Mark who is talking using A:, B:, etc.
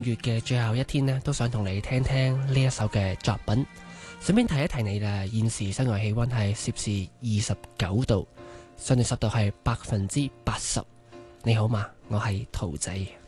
A: 月嘅最後一天呢，都想同你聽聽呢一首嘅作品。順便提一提你啦，現時室外氣溫係攝氏29度，相對濕度係80%。你好嘛？我係兔仔。